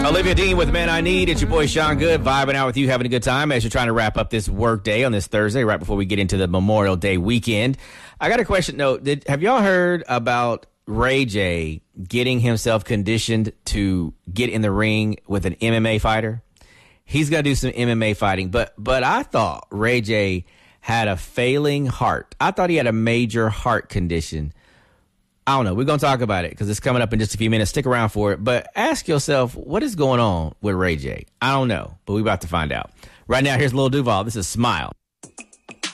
Olivia Dean with Man I Need. It's your boy Sean Good, vibing out with you, having a good time as you're trying to wrap up this work day on this Thursday, right before we get into the Memorial Day weekend. I got a question. No, have y'all heard about Ray J getting himself conditioned to get in the ring with an MMA fighter? He's going to do some MMA fighting, but I thought Ray J had a failing heart. I thought he had a major heart condition. I don't know. We're going to talk about it because it's coming up in just a few minutes. Stick around for it. But ask yourself, what is going on with Ray J? I don't know, but we're about to find out. Right now, here's Lil Duval. This is Smile.